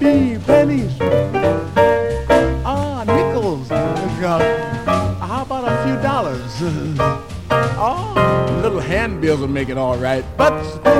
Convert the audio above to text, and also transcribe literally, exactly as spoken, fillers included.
P pennies. Ah, nickels. Uh, how about a few dollars? Oh, little handbills will make it all right. But